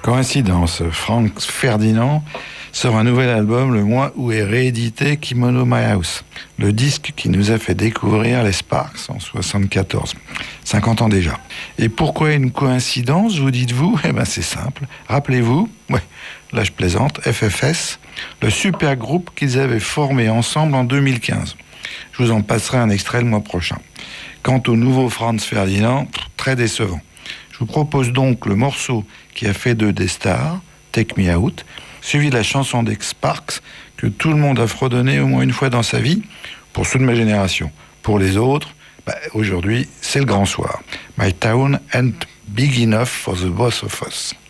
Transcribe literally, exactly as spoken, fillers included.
Coïncidence, Franz Ferdinand sort un nouvel album le mois où est réédité Kimono My House, le disque qui nous a fait découvrir les Sparks en soixante-quatorze, cinquante ans déjà. Et pourquoi une coïncidence, vous dites-vous ? Eh bien c'est simple, rappelez-vous, ouais, là je plaisante, F F S, le super groupe qu'ils avaient formé ensemble en deux mille quinze. Je vous en passerai un extrait le mois prochain. Quant au nouveau Franz Ferdinand, très décevant. Je vous propose donc le morceau qui a fait d'eux des stars, Take Me Out, suivi de la chanson des Sparks que tout le monde a fredonné au moins une fois dans sa vie, pour ceux de ma génération. Pour les autres, bah, aujourd'hui, c'est le grand soir. My town ain't big enough for the both of us.